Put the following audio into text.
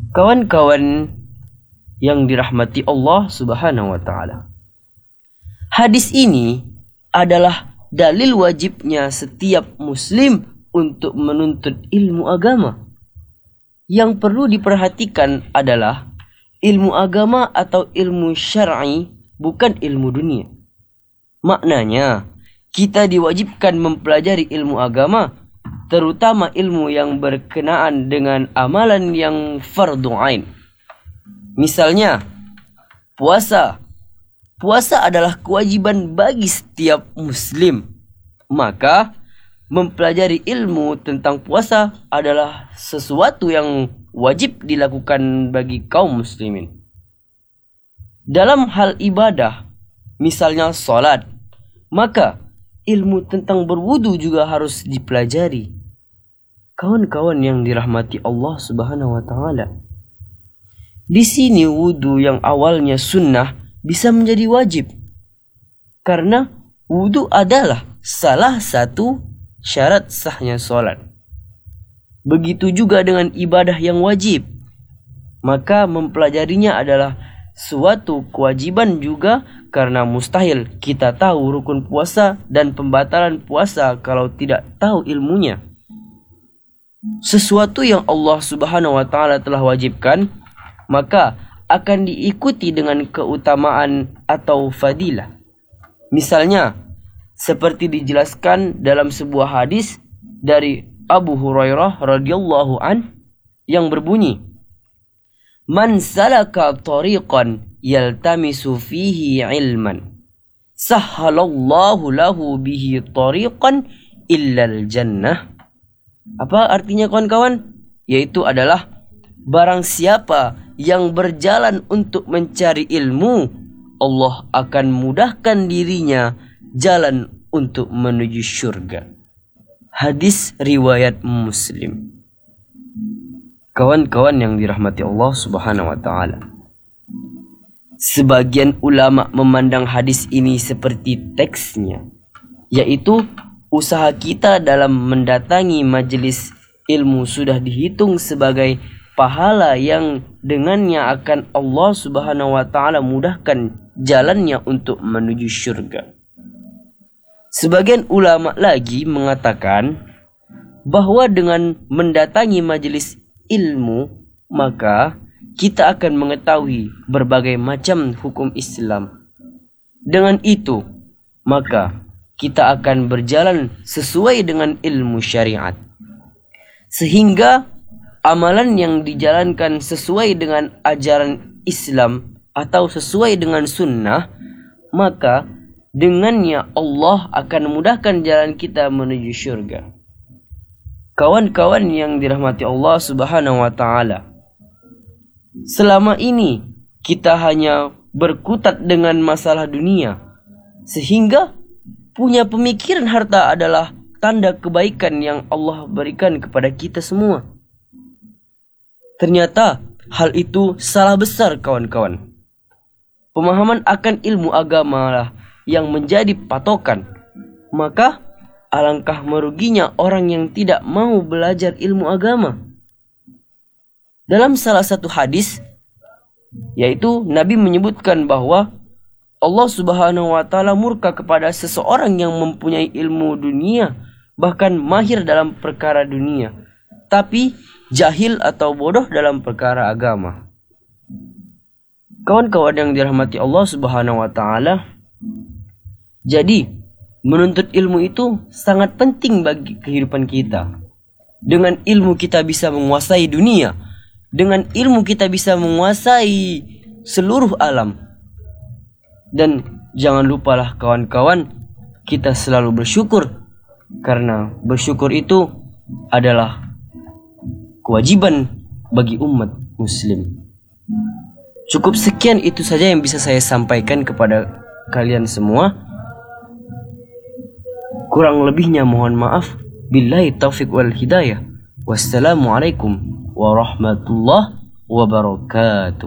Kawan-kawan yang dirahmati Allah Subhanahu wa taala. Hadis ini adalah dalil wajibnya setiap muslim untuk menuntut ilmu agama. Yang perlu diperhatikan adalah ilmu agama atau ilmu syar'i, bukan ilmu dunia. Maknanya, kita diwajibkan mempelajari ilmu agama, terutama ilmu yang berkenaan dengan amalan yang fardhu ain. Misalnya, puasa. Puasa adalah kewajiban bagi setiap muslim. Maka, mempelajari ilmu tentang puasa adalah sesuatu yang wajib dilakukan bagi kaum muslimin. Dalam hal ibadah, misalnya salat, maka ilmu tentang berwudu juga harus dipelajari. Kawan-kawan yang dirahmati Allah Subhanahu wa taala. Di sini wudu yang awalnya sunnah bisa menjadi wajib. Karena wudu adalah salah satu syarat sahnya salat. Begitu juga dengan ibadah yang wajib. Maka mempelajarinya adalah suatu kewajiban juga, karena mustahil kita tahu rukun puasa dan pembatalan puasa kalau tidak tahu ilmunya. Sesuatu yang Allah Subhanahu wa taala telah wajibkan, maka akan diikuti dengan keutamaan atau fadilah. Misalnya, seperti dijelaskan dalam sebuah hadis dari Abu Hurairah radhiyallahu an yang berbunyi, "Man salaka tariqan yaltamisu fihi ilman, sahhalallahu lahu bihi tariqan illal jannah." Apa artinya kawan-kawan? Yaitu adalah barang siapa yang berjalan untuk mencari ilmu, Allah akan mudahkan dirinya jalan untuk menuju syurga. Hadis riwayat Muslim. Kawan-kawan yang dirahmati Allah Subhanahu wa taala. Sebagian ulama memandang hadis ini seperti teksnya, yaitu usaha kita dalam mendatangi majelis ilmu sudah dihitung sebagai pahala yang dengannya akan Allah Subhanahu wa taala mudahkan jalannya untuk menuju syurga. Sebagian ulama lagi mengatakan bahwa dengan mendatangi majelis ilmu, maka kita akan mengetahui berbagai macam hukum Islam. Dengan itu, maka kita akan berjalan sesuai dengan ilmu syariat. Sehingga amalan yang dijalankan sesuai dengan ajaran Islam atau sesuai dengan sunnah, maka dengannya Allah akan memudahkan jalan kita menuju syurga. Kawan-kawan yang dirahmati Allah Subhanahu wa taala, selama ini kita hanya berkutat dengan masalah dunia, sehingga punya pemikiran harta adalah tanda kebaikan yang Allah berikan kepada kita semua. Ternyata hal itu salah besar kawan-kawan. Pemahaman akan ilmu agama lah yang menjadi patokan. Maka alangkah meruginya orang yang tidak mau belajar ilmu agama. Dalam salah satu hadis, yaitu Nabi menyebutkan bahwa Allah Subhanahu wa taala murka kepada seseorang yang mempunyai ilmu dunia, bahkan mahir dalam perkara dunia, tapi jahil atau bodoh dalam perkara agama. Kawan-kawan yang dirahmati Allah Subhanahu wa taala, jadi menuntut ilmu itu sangat penting bagi kehidupan kita. Dengan ilmu kita bisa menguasai dunia, dengan ilmu kita bisa menguasai seluruh alam. Dan jangan lupalah kawan-kawan, kita selalu bersyukur, karena bersyukur itu adalah kewajiban bagi umat muslim. Cukup sekian itu saja yang bisa saya sampaikan kepada kalian semua. Kurang lebihnya mohon maaf. Billahi taufiq wal hidayah. Wassalamualaikum warahmatullahi wabarakatuh.